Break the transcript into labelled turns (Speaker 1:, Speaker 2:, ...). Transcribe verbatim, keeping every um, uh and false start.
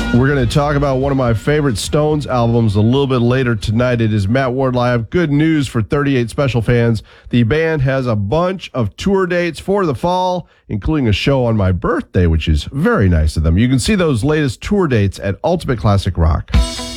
Speaker 1: We're going to talk about one of my favorite Stones albums a little bit later tonight. It is Matt Wardle. I have good news for thirty-eight Special fans. The band has a bunch of tour dates for the fall, including a show on my birthday, which is very nice of them. You can see those latest tour dates at Ultimate Classic Rock.